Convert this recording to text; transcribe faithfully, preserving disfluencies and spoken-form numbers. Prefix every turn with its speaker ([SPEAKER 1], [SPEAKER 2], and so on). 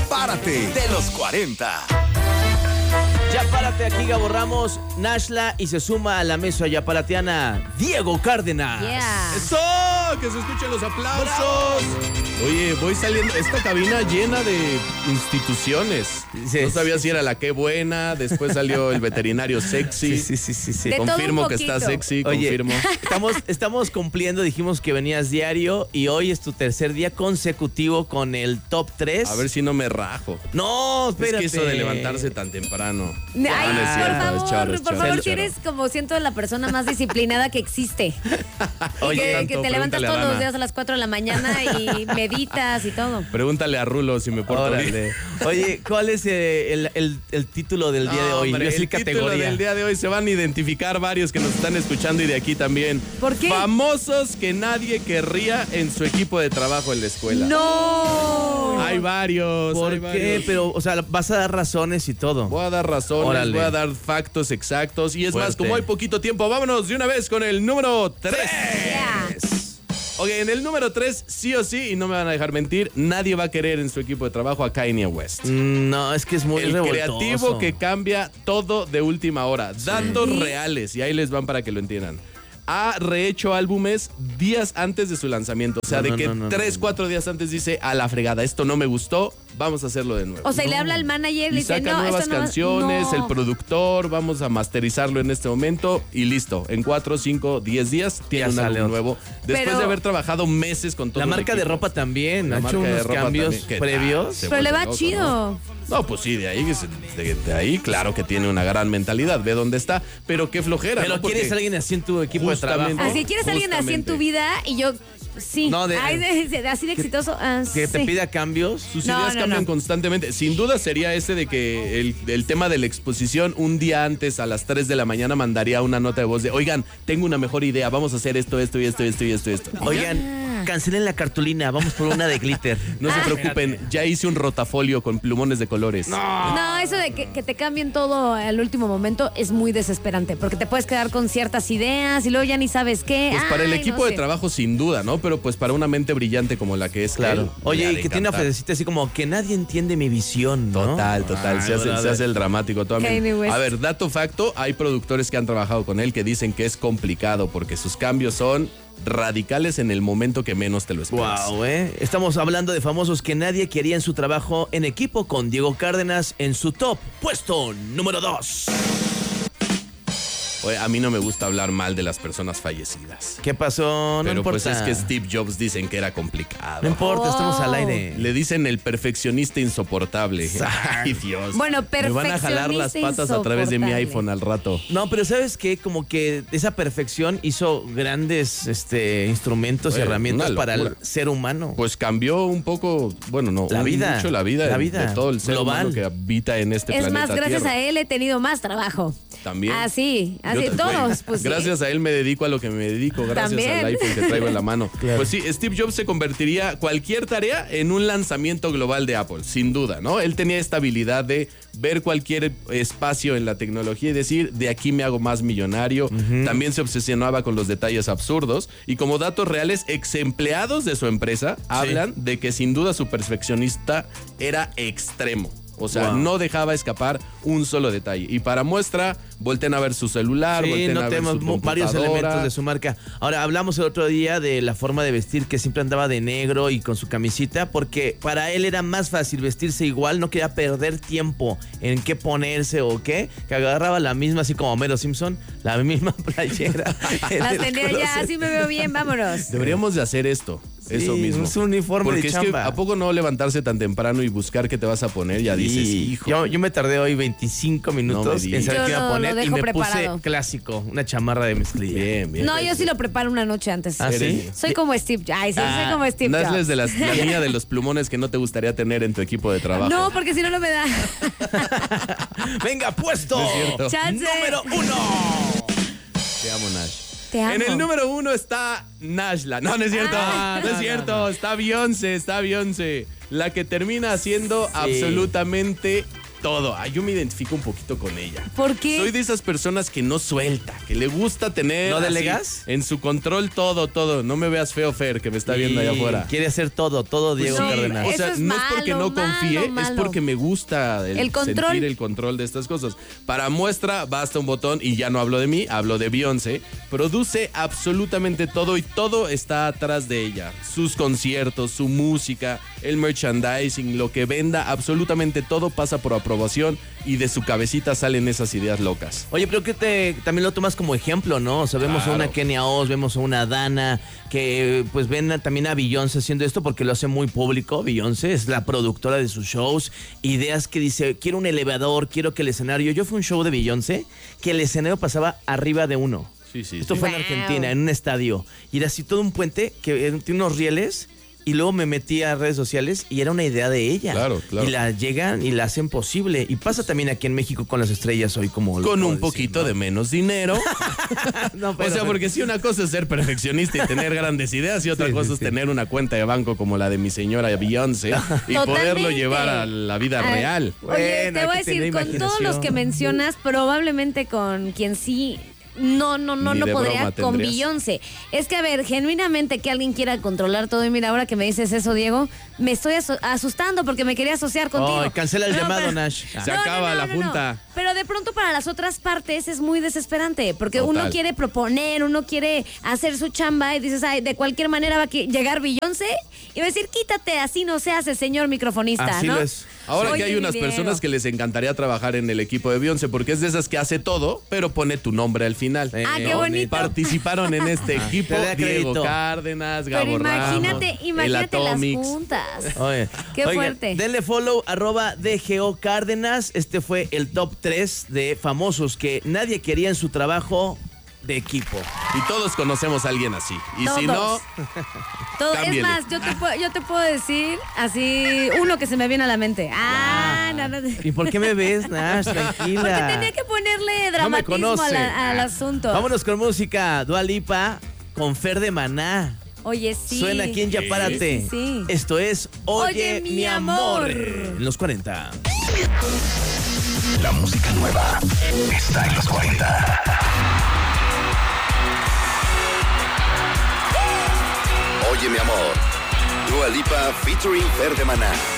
[SPEAKER 1] Párate de los cuarenta.
[SPEAKER 2] Ya párate, aquí Gabo Ramos, Nashla, y se suma a la mesa yaparateana Diego Cárdenas.
[SPEAKER 3] Yeah.
[SPEAKER 4] ¡Eso! ¡Que se escuchen los aplausos! ¡Bravo! Oye, voy saliendo, esta cabina llena de instituciones.
[SPEAKER 2] Sí,
[SPEAKER 4] no sabía
[SPEAKER 2] sí,
[SPEAKER 4] si era la Qué Buena, después salió el veterinario sexy.
[SPEAKER 2] Sí, sí, sí, sí.
[SPEAKER 3] De
[SPEAKER 4] Confirmo
[SPEAKER 3] todo un
[SPEAKER 4] que está
[SPEAKER 3] poquito.
[SPEAKER 4] sexy,
[SPEAKER 2] Oye,
[SPEAKER 4] confirmo.
[SPEAKER 2] Estamos, estamos cumpliendo, dijimos que venías diario y hoy es tu tercer día consecutivo con el top tres.
[SPEAKER 4] A ver si no me rajo.
[SPEAKER 2] No, espérate.
[SPEAKER 4] Es que eso de levantarse tan temprano.
[SPEAKER 3] Ay,
[SPEAKER 4] No, no es
[SPEAKER 3] por
[SPEAKER 4] cierto,
[SPEAKER 3] favor,
[SPEAKER 4] es chorro, es
[SPEAKER 3] por
[SPEAKER 4] chorro,
[SPEAKER 3] favor,
[SPEAKER 4] es
[SPEAKER 3] si
[SPEAKER 4] chorro.
[SPEAKER 3] eres como siento la persona más disciplinada que existe. Y
[SPEAKER 4] Oye,
[SPEAKER 3] que,
[SPEAKER 4] tanto,
[SPEAKER 3] que te levantas
[SPEAKER 4] pregúntale a
[SPEAKER 3] todos los
[SPEAKER 4] Dana.
[SPEAKER 3] días a las cuatro de la mañana y meditas y todo.
[SPEAKER 4] Pregúntale a Rulo si me porto bien.
[SPEAKER 2] Órale. Oye, ¿cuál es eh, el, el, el título del día de
[SPEAKER 4] No,
[SPEAKER 2] hoy?
[SPEAKER 4] hombre,
[SPEAKER 2] Yo sí
[SPEAKER 4] el título
[SPEAKER 2] categoría.
[SPEAKER 4] del día de hoy se van a identificar varios que nos están escuchando y de aquí también.
[SPEAKER 3] ¿Por qué?
[SPEAKER 4] Famosos que nadie querría en su equipo de trabajo en la escuela.
[SPEAKER 3] ¡No!
[SPEAKER 4] Hay varios.
[SPEAKER 2] ¿Por
[SPEAKER 4] hay
[SPEAKER 2] qué?
[SPEAKER 4] varios.
[SPEAKER 2] Pero, o sea, vas a dar razones y todo.
[SPEAKER 4] Voy a dar razones,
[SPEAKER 2] Órale.
[SPEAKER 4] voy a dar factos exactos. Y es
[SPEAKER 2] Fuerte.
[SPEAKER 4] más, como hay poquito tiempo, vámonos de una vez con el número tres.
[SPEAKER 3] Yeah.
[SPEAKER 4] Ok, en el número tres, sí o sí, y no me van a dejar mentir, nadie va a querer en su equipo de trabajo a Kanye West.
[SPEAKER 2] Mm, No, es que es muy
[SPEAKER 4] El
[SPEAKER 2] revoltoso.
[SPEAKER 4] creativo que cambia todo de última hora. Datos
[SPEAKER 3] Sí.
[SPEAKER 4] reales, y ahí les van para que lo entiendan. Ha rehecho álbumes días antes de su lanzamiento. O sea,
[SPEAKER 2] No,
[SPEAKER 4] de
[SPEAKER 2] no,
[SPEAKER 4] que
[SPEAKER 2] no, no,
[SPEAKER 4] tres,
[SPEAKER 2] no.
[SPEAKER 4] cuatro días antes dice, a la fregada, esto no me gustó, vamos a hacerlo de nuevo.
[SPEAKER 3] O sea, y le habla al manager y le
[SPEAKER 4] Y
[SPEAKER 3] dice,
[SPEAKER 4] saca
[SPEAKER 3] no,
[SPEAKER 4] nuevas
[SPEAKER 3] esto no va-
[SPEAKER 4] canciones,
[SPEAKER 3] no.
[SPEAKER 4] el productor, vamos a masterizarlo en este momento y listo. En cuatro, cinco, diez días tiene
[SPEAKER 2] Ya
[SPEAKER 4] un
[SPEAKER 2] sale
[SPEAKER 4] álbum
[SPEAKER 2] otro.
[SPEAKER 4] nuevo. Después
[SPEAKER 3] Pero-
[SPEAKER 4] de haber trabajado meses con todo
[SPEAKER 2] La
[SPEAKER 4] el
[SPEAKER 2] marca de
[SPEAKER 4] equipo.
[SPEAKER 2] ropa también.
[SPEAKER 4] La
[SPEAKER 2] Ha hecho
[SPEAKER 4] marca de
[SPEAKER 2] unos
[SPEAKER 4] ropa
[SPEAKER 2] cambios
[SPEAKER 4] también, ¿qué tal?
[SPEAKER 2] previos.
[SPEAKER 4] Se
[SPEAKER 3] Pero le
[SPEAKER 4] vuelve
[SPEAKER 3] va
[SPEAKER 4] loco,
[SPEAKER 3] chido.
[SPEAKER 4] ¿no? No, pues sí, de ahí, de, de ahí, claro que tiene una gran mentalidad, ve dónde está, pero qué flojera.
[SPEAKER 2] Pero
[SPEAKER 4] ¿no? Porque
[SPEAKER 2] quieres alguien así en tu equipo de
[SPEAKER 4] justamente-
[SPEAKER 2] trabajo.
[SPEAKER 3] Así quieres a alguien así en tu
[SPEAKER 4] Justamente.
[SPEAKER 3] vida y yo, sí.
[SPEAKER 2] No, de-
[SPEAKER 3] Ay, de- de- así de exitoso. ah,
[SPEAKER 2] Que te
[SPEAKER 3] sí.
[SPEAKER 2] pida cambios.
[SPEAKER 4] Sus
[SPEAKER 3] No,
[SPEAKER 4] ideas
[SPEAKER 3] no,
[SPEAKER 4] cambian
[SPEAKER 3] no.
[SPEAKER 4] constantemente. Sin duda sería ese de que el, el tema de la exposición, un día antes a las tres de la mañana mandaría una nota de voz de, oigan, tengo una mejor idea, vamos a hacer esto, esto y esto y esto y esto y esto.
[SPEAKER 2] Oigan, cancelen la cartulina, vamos por una de glitter.
[SPEAKER 4] No se preocupen, ya hice un rotafolio con plumones de colores.
[SPEAKER 3] No, eso de que, que te cambien todo al último momento es muy desesperante, porque te puedes quedar con ciertas ideas y luego ya ni sabes qué.
[SPEAKER 4] Pues para el
[SPEAKER 3] Ay,
[SPEAKER 4] equipo
[SPEAKER 3] no
[SPEAKER 4] de
[SPEAKER 3] sé.
[SPEAKER 4] trabajo sin duda, ¿no? Pero pues para una mente brillante como la que es
[SPEAKER 2] Claro.
[SPEAKER 4] él,
[SPEAKER 2] Oye,
[SPEAKER 4] le ha
[SPEAKER 2] y
[SPEAKER 4] de
[SPEAKER 2] que tiene una
[SPEAKER 4] encantar.
[SPEAKER 2] frasecita así como que nadie entiende mi visión, ¿no?
[SPEAKER 4] Total, total.
[SPEAKER 2] Ay,
[SPEAKER 4] se, hace,
[SPEAKER 2] brother.
[SPEAKER 4] se hace el dramático también.
[SPEAKER 3] Kanye West.
[SPEAKER 4] A ver, dato facto, hay productores que han trabajado con él que dicen que es complicado porque sus cambios son radicales en el momento que menos te lo esperas.
[SPEAKER 2] Wow, ¿eh? Estamos hablando de famosos que nadie quería en su trabajo en equipo con Diego Cárdenas en su top puesto número dos.
[SPEAKER 4] Oye, a mí no me gusta hablar mal de las personas fallecidas.
[SPEAKER 2] ¿Qué pasó? No
[SPEAKER 4] Pero
[SPEAKER 2] importa.
[SPEAKER 4] pues es que Steve Jobs dicen que era complicado.
[SPEAKER 2] No importa, estamos al
[SPEAKER 3] Oh.
[SPEAKER 2] aire.
[SPEAKER 4] Le dicen el perfeccionista insoportable.
[SPEAKER 2] Exacto.
[SPEAKER 4] Ay, Dios.
[SPEAKER 3] Bueno,
[SPEAKER 4] Me van a jalar las patas a través de mi
[SPEAKER 3] insoportable.
[SPEAKER 4] iPhone al rato.
[SPEAKER 2] No, pero ¿sabes qué? Como que esa perfección hizo grandes este, instrumentos y
[SPEAKER 4] Oye,
[SPEAKER 2] herramientas
[SPEAKER 4] una
[SPEAKER 2] para el
[SPEAKER 4] locura.
[SPEAKER 2] ser humano.
[SPEAKER 4] Pues cambió un poco, bueno, no,
[SPEAKER 2] La
[SPEAKER 4] un-
[SPEAKER 2] vida.
[SPEAKER 4] mucho la vida,
[SPEAKER 2] La
[SPEAKER 4] de-
[SPEAKER 2] vida.
[SPEAKER 4] de todo el ser
[SPEAKER 2] Global.
[SPEAKER 4] humano que habita en este
[SPEAKER 3] Es
[SPEAKER 4] planeta
[SPEAKER 3] más, gracias
[SPEAKER 4] Tierra.
[SPEAKER 3] a él he tenido más trabajo.
[SPEAKER 4] También.
[SPEAKER 3] Así, así,
[SPEAKER 4] Yo ta-
[SPEAKER 3] todos,
[SPEAKER 4] güey,
[SPEAKER 3] pues sí.
[SPEAKER 4] gracias a él me dedico a lo que me dedico, gracias
[SPEAKER 3] También.
[SPEAKER 4] al iPhone que traigo en la mano.
[SPEAKER 2] Claro.
[SPEAKER 4] Pues sí, Steve Jobs se convertiría cualquier tarea en un lanzamiento global de Apple, sin duda, ¿no? Él tenía esta habilidad de ver cualquier espacio en la tecnología y decir, de aquí me hago más millonario. También se obsesionaba con los detalles absurdos y como datos reales, ex empleados de su empresa hablan de que sin duda su perfeccionista era extremo. O sea,
[SPEAKER 2] Wow.
[SPEAKER 4] no dejaba escapar un solo detalle. Y para muestra, volten a ver su celular,
[SPEAKER 2] Sí,
[SPEAKER 4] volten
[SPEAKER 2] no
[SPEAKER 4] a ver
[SPEAKER 2] tenemos
[SPEAKER 4] su
[SPEAKER 2] mu- varios
[SPEAKER 4] computadora.
[SPEAKER 2] elementos de su marca. Ahora, hablamos el otro día de la forma de vestir, que siempre andaba de negro y con su camisita, porque para él era más fácil vestirse igual, no quería perder tiempo en qué ponerse o qué, que agarraba la misma, así como Homero Simpson, la misma playera. en
[SPEAKER 3] Las
[SPEAKER 2] el
[SPEAKER 3] tenía ya,
[SPEAKER 2] closet.
[SPEAKER 3] así me veo bien, vámonos.
[SPEAKER 4] Deberíamos de hacer esto.
[SPEAKER 2] Sí,
[SPEAKER 4] eso mismo.
[SPEAKER 2] es un uniforme
[SPEAKER 4] Porque
[SPEAKER 2] de
[SPEAKER 4] es
[SPEAKER 2] chamba.
[SPEAKER 4] que ¿a poco no levantarse tan temprano y buscar qué te vas a poner? Ya dices,
[SPEAKER 2] Sí,
[SPEAKER 4] hijo.
[SPEAKER 2] yo, yo me tardé hoy veinticinco minutos
[SPEAKER 4] digas.
[SPEAKER 2] en saber
[SPEAKER 3] Yo
[SPEAKER 2] qué iba a
[SPEAKER 3] lo-
[SPEAKER 2] poner
[SPEAKER 3] lo
[SPEAKER 2] y
[SPEAKER 3] dejo
[SPEAKER 2] me
[SPEAKER 3] preparado.
[SPEAKER 2] puse clásico, una chamarra de mezclilla.
[SPEAKER 4] Bien, bien.
[SPEAKER 3] No, yo sí lo preparo una noche antes.
[SPEAKER 2] ¿Ah, sí?
[SPEAKER 3] Soy como Steve Jobs. Ay, sí,
[SPEAKER 2] Ah,
[SPEAKER 3] soy como Steve
[SPEAKER 4] Nazla es
[SPEAKER 3] Jobs.
[SPEAKER 4] de las, la niña de los plumones que no te gustaría tener en tu equipo de trabajo.
[SPEAKER 3] No, porque si no, no me da.
[SPEAKER 2] Venga, puesto
[SPEAKER 4] No es cierto.
[SPEAKER 3] Chance.
[SPEAKER 2] número uno.
[SPEAKER 4] Te amo, Nash.
[SPEAKER 3] Te amo.
[SPEAKER 4] En el número uno está Nashla. No, no es cierto.
[SPEAKER 2] Ah,
[SPEAKER 4] no, es
[SPEAKER 2] no,
[SPEAKER 4] cierto.
[SPEAKER 2] no, no.
[SPEAKER 4] Está Beyoncé, está Beyoncé. La que termina siendo
[SPEAKER 2] Sí.
[SPEAKER 4] absolutamente todo. Ay, yo me identifico un poquito con ella.
[SPEAKER 3] ¿Por qué?
[SPEAKER 4] Soy de esas personas que no suelta, que le gusta tener...
[SPEAKER 2] ¿No
[SPEAKER 4] así,
[SPEAKER 2] delegas?
[SPEAKER 4] en su control todo, todo. No me veas feo, Fer, que me está viendo allá afuera.
[SPEAKER 2] Quiere hacer todo, todo Diego
[SPEAKER 3] Pues sí,
[SPEAKER 2] Cárdenas.
[SPEAKER 4] O sea,
[SPEAKER 3] Eso es
[SPEAKER 4] no es porque
[SPEAKER 3] malo,
[SPEAKER 4] no confíe,
[SPEAKER 3] malo, malo.
[SPEAKER 4] es porque me gusta el,
[SPEAKER 3] El control.
[SPEAKER 4] sentir el control de estas cosas. Para muestra, basta un botón y ya no hablo de mí, hablo de Beyoncé. Produce absolutamente todo y todo está atrás de ella. Sus conciertos, su música, el merchandising, lo que venda, absolutamente todo pasa por aprobación y de su cabecita salen esas ideas locas.
[SPEAKER 2] Oye, pero que te también lo tomas como ejemplo, ¿no? O sea, vemos
[SPEAKER 4] Claro.
[SPEAKER 2] a una Kenia Oz, vemos a una Dana, que pues ven a- también a Beyoncé haciendo esto porque lo hace muy público. Beyoncé es la productora de sus shows. Ideas que dice, quiero un elevador, quiero que el escenario... Yo fui a un show de Beyoncé que el escenario pasaba arriba de uno.
[SPEAKER 4] Sí, sí,
[SPEAKER 2] Esto
[SPEAKER 4] sí.
[SPEAKER 2] fue en
[SPEAKER 3] Wow.
[SPEAKER 2] Argentina, en un estadio. Y era así todo un puente que eh, tiene unos rieles. Y luego me metí a redes sociales y era una idea de ella.
[SPEAKER 4] Claro, claro.
[SPEAKER 2] Y la llegan y la hacen posible. Y pasa también aquí en México con las estrellas hoy como... lo
[SPEAKER 4] Con
[SPEAKER 2] puedo
[SPEAKER 4] un
[SPEAKER 2] decir,
[SPEAKER 4] poquito
[SPEAKER 2] ¿no?
[SPEAKER 4] de menos dinero.
[SPEAKER 2] No,
[SPEAKER 4] O
[SPEAKER 2] pero-
[SPEAKER 4] sea, porque sí, una cosa es ser perfeccionista y tener grandes ideas y otra
[SPEAKER 2] Sí,
[SPEAKER 4] cosa
[SPEAKER 2] sí,
[SPEAKER 4] es
[SPEAKER 2] sí.
[SPEAKER 4] tener una cuenta de banco como la de mi señora Beyoncé y
[SPEAKER 3] Totalmente.
[SPEAKER 4] poderlo llevar a la vida
[SPEAKER 3] Ah,
[SPEAKER 4] real.
[SPEAKER 3] Oye,
[SPEAKER 2] Bueno,
[SPEAKER 3] te voy a
[SPEAKER 2] hay que tener
[SPEAKER 3] decir, con todos
[SPEAKER 2] imaginación.
[SPEAKER 3] los que mencionas, probablemente con quien sí. No, no, no,
[SPEAKER 4] Ni
[SPEAKER 3] no
[SPEAKER 4] de
[SPEAKER 3] podría
[SPEAKER 4] broma
[SPEAKER 3] con
[SPEAKER 4] tendrías.
[SPEAKER 3] Beyoncé. Es que, a ver, genuinamente que alguien quiera controlar todo. Y mira, ahora que me dices eso, Diego, me estoy aso- asustando porque me quería asociar contigo.
[SPEAKER 2] Ay, cancela el
[SPEAKER 3] No,
[SPEAKER 2] llamado,
[SPEAKER 3] pero-
[SPEAKER 2] Nash.
[SPEAKER 4] Se acaba la junta.
[SPEAKER 3] Pero de pronto para las otras partes es muy desesperante porque
[SPEAKER 4] Total.
[SPEAKER 3] uno quiere proponer, uno quiere hacer su chamba y dices, ay, de cualquier manera va a que- llegar Beyoncé y va a decir, quítate, así no se hace, señor microfonista,
[SPEAKER 2] Así
[SPEAKER 3] ¿no?
[SPEAKER 2] lo es.
[SPEAKER 4] Ahora
[SPEAKER 3] Oye,
[SPEAKER 4] que hay unas
[SPEAKER 3] Diego.
[SPEAKER 4] personas que les encantaría trabajar en el equipo de Beyoncé porque es de esas que hace todo, pero pone tu nombre al final.
[SPEAKER 3] Ah, qué
[SPEAKER 2] Eh,
[SPEAKER 3] bonito.
[SPEAKER 4] Participaron en este equipo
[SPEAKER 2] te da
[SPEAKER 4] Diego
[SPEAKER 2] crédito.
[SPEAKER 4] Cárdenas,
[SPEAKER 3] Pero
[SPEAKER 4] Gabo
[SPEAKER 3] imagínate,
[SPEAKER 4] Ramos, el
[SPEAKER 3] imagínate las
[SPEAKER 4] Atomics.
[SPEAKER 3] juntas.
[SPEAKER 2] Oye,
[SPEAKER 3] Qué
[SPEAKER 2] oigan,
[SPEAKER 3] fuerte.
[SPEAKER 2] denle follow, arroba D G O Cárdenas. Este fue el top tres de famosos que nadie quería en su trabajo de equipo.
[SPEAKER 4] Y todos conocemos a alguien así. Y si no,
[SPEAKER 3] Todos. Todo, es
[SPEAKER 4] cámbiele.
[SPEAKER 3] más, yo te, puedo, yo te puedo decir así uno que se me viene a la mente. Ah, no, no.
[SPEAKER 2] ¿Y por qué me ves, Nash? Tranquila.
[SPEAKER 3] Porque tenía que ponerle
[SPEAKER 2] No me
[SPEAKER 3] dramatismo
[SPEAKER 2] conoce.
[SPEAKER 3] al, al asunto.
[SPEAKER 2] Vámonos con música. Dua Lipa con Fer de Maná.
[SPEAKER 3] Oye, sí.
[SPEAKER 2] Suena aquí en Ya Párate.
[SPEAKER 3] Sí, sí, sí.
[SPEAKER 2] Esto es Oye,
[SPEAKER 3] Oye,
[SPEAKER 2] mi,
[SPEAKER 3] mi
[SPEAKER 2] amor.
[SPEAKER 3] amor.
[SPEAKER 2] En los cuarenta.
[SPEAKER 1] La música nueva está en los cuarenta. Oye, mi amor. Dua Lipa featuring Fer de Maná.